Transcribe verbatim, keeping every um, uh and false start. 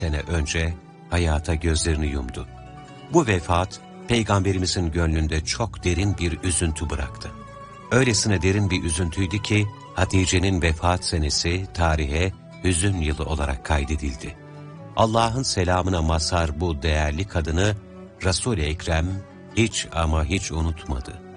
sene önce hayata gözlerini yumdu. Bu vefat, Peygamberimizin gönlünde çok derin bir üzüntü bıraktı. Öylesine derin bir üzüntüydü ki, Hatice'nin vefat senesi tarihe hüzün yılı olarak kaydedildi. Allah'ın selamına mazhar bu değerli kadını, Resul-i Ekrem hiç ama hiç unutmadı.